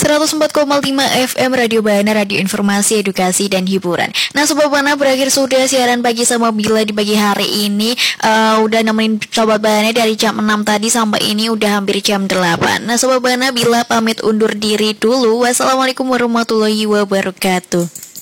104,5 FM Radio Bana, radio informasi, edukasi, dan hiburan. Nah, Sobat Bana, berakhir sudah siaran pagi sama Bila di pagi hari ini. Udah nemenin Sobat Bana dari jam 6 tadi sampai ini udah hampir jam 8. Nah, Sobat Bana, Bila pamit undur diri dulu. Wassalamualaikum warahmatullahi wabarakatuh.